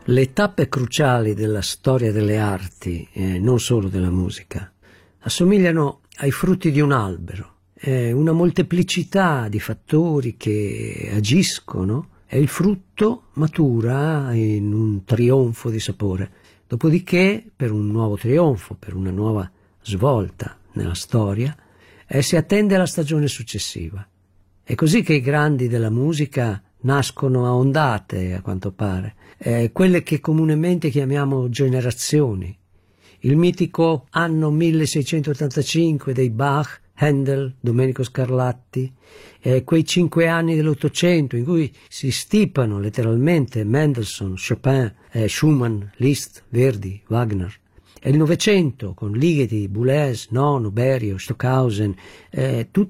Le tappe cruciali della storia delle arti, non solo della musica, assomigliano ai frutti di un albero. È una molteplicità di fattori che agiscono e il frutto matura in un trionfo di sapore. Dopodiché, per un nuovo trionfo, per una nuova svolta nella storia, si attende la stagione successiva. È così che i grandi della musica nascono a ondate, a quanto pare, quelle che comunemente chiamiamo generazioni. Il mitico anno 1685 dei Bach, Handel, Domenico Scarlatti, quei 5 anni dell'Ottocento in cui si stipano letteralmente Mendelssohn, Chopin, Schumann, Liszt, Verdi, Wagner. E il Novecento con Ligeti, Boulez, Nono, Berio, Stockhausen, tutti